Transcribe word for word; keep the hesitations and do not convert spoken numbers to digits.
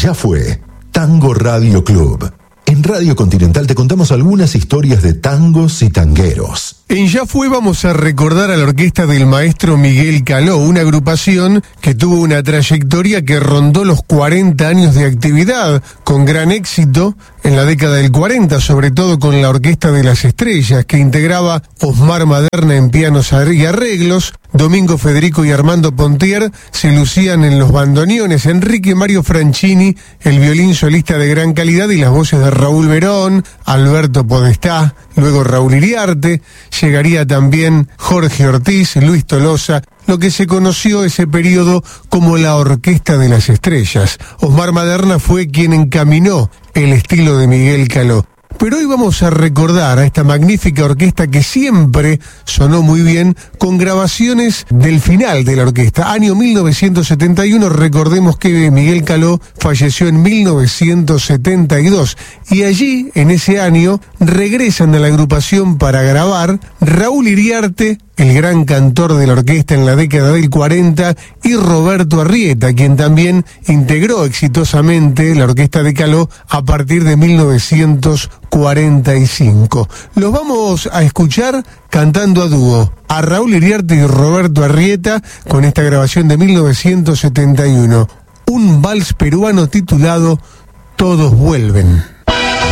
Ya fue Tango Radio Club. En Radio Continental te contamos algunas historias de tangos y tangueros. En Ya Fue vamos a recordar a la orquesta del maestro Miguel Caló, una agrupación que tuvo una trayectoria que rondó los cuarenta años de actividad, con gran éxito en la década del cuarenta, sobre todo con la Orquesta de las Estrellas, que integraba Osmar Maderna en pianos y arreglos, Domingo Federico y Armando Pontier se lucían en los bandoneones, Enrique Mario Franchini, el violín solista de gran calidad, y las voces de Raúl Verón, Alberto Podestá, luego Raúl Iriarte, llegaría también Jorge Ortiz, Luis Tolosa, lo que se conoció ese periodo como la Orquesta de las Estrellas. Osmar Maderna fue quien encaminó el estilo de Miguel Caló. Pero hoy vamos a recordar a esta magnífica orquesta que siempre sonó muy bien, con grabaciones del final de la orquesta. Año mil novecientos setenta y uno, recordemos que Miguel Caló falleció en mil novecientos setenta y dos. Y allí, en ese año, regresan a la agrupación para grabar Raúl Iriarte, el gran cantor de la orquesta en la década del cuarenta, y Roberto Arrieta, quien también integró exitosamente la orquesta de Caló a partir de mil novecientos cuarenta y cinco. Los vamos a escuchar cantando a dúo, a Raúl Iriarte y Roberto Arrieta, con esta grabación de mil novecientos setenta y uno, un vals peruano titulado Todos Vuelven.